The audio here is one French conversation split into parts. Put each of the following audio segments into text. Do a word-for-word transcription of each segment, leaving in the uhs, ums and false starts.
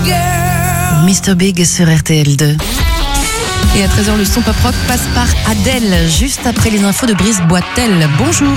mister Big sur R T L deux. Et à treize heures, le son pop rock passe par Adèle, juste après les infos de Brice Boitel. Bonjour.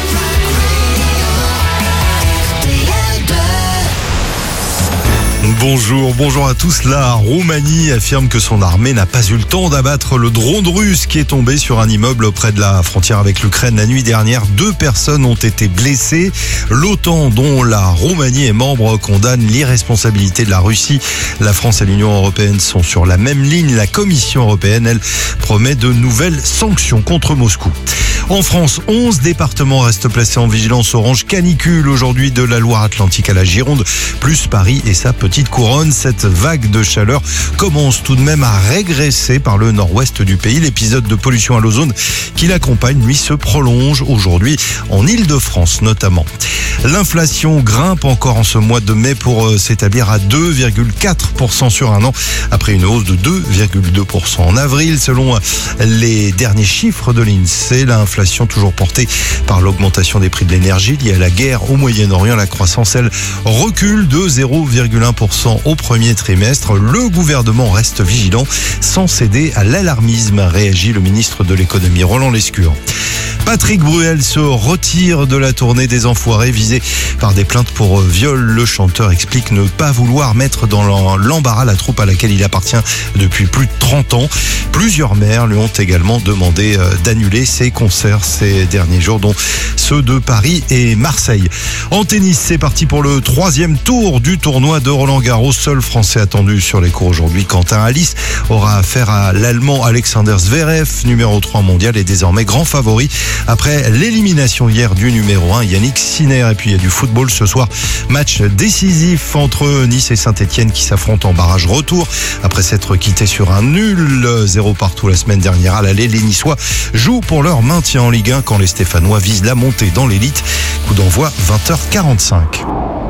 Bonjour, bonjour à tous. La Roumanie affirme que son armée n'a pas eu le temps d'abattre le drone russe qui est tombé sur un immeuble près de la frontière avec l'Ukraine la nuit dernière. Deux personnes ont été blessées. L'OTAN, dont la Roumanie est membre, condamne l'irresponsabilité de la Russie. La France et l'Union européenne sont sur la même ligne. La Commission européenne, elle, promet de nouvelles sanctions contre Moscou. En France, onze départements restent placés en vigilance orange canicule aujourd'hui, de la Loire-Atlantique à la Gironde, plus Paris et sa petite couronne. Cette vague de chaleur commence tout de même à régresser par le nord-ouest du pays. L'épisode de pollution à l'ozone qui l'accompagne, lui, se prolonge aujourd'hui en Île-de-France notamment. L'inflation grimpe encore en ce mois de mai pour s'établir à deux virgule quatre pour cent sur un an, après une hausse de deux virgule deux pour cent en avril. Selon les derniers chiffres de l'INSEE, l'inflation toujours portée par l'augmentation des prix de l'énergie liée à la guerre au Moyen-Orient. La croissance, elle, recule de zéro virgule un pour cent au premier trimestre. Le gouvernement reste vigilant sans céder à l'alarmisme, réagit le ministre de l'économie Roland Lescure. Patrick Bruel se retire de la tournée des Enfoirés, visé par des plaintes pour viol. Le chanteur explique ne pas vouloir mettre dans l'embarras la troupe à laquelle il appartient depuis plus de trente ans. Plusieurs maires lui ont également demandé d'annuler ses concerts ces derniers jours, dont ceux de Paris et Marseille. En tennis, c'est parti pour le troisième tour du tournoi de Roland-Garros. Seul Français attendu sur les cours aujourd'hui, Quentin Halys, aura affaire à l'Allemand Alexander Zverev, numéro trois mondial et désormais grand favori après l'élimination hier du numéro un, Yannick Sinner. Et puis il y a du football ce soir, match décisif entre Nice et Saint-Etienne qui s'affrontent en barrage retour après s'être quittés sur un nul zéro partout la semaine dernière à l'aller. Les Niçois jouent pour leur maintien en Ligue un quand les Stéphanois visent la montée dans l'élite. Coup d'envoi vingt heures quarante-cinq.